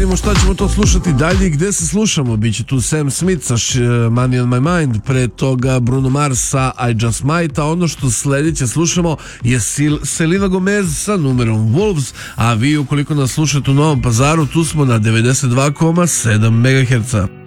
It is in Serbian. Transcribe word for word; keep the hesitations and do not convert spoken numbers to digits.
Vidimo šta ćemo to slušati dalje i gde se slušamo. Biće tu Sam Smith sa Money on my mind, pre toga Bruno Mars sa I Just Might, a ono što sljedeće slušamo je Selena Gomez sa numerom Wolves, a vi ukoliko nas slušate u Novom Pazaru, tu smo na devedeset dva zarez sedam megaherca.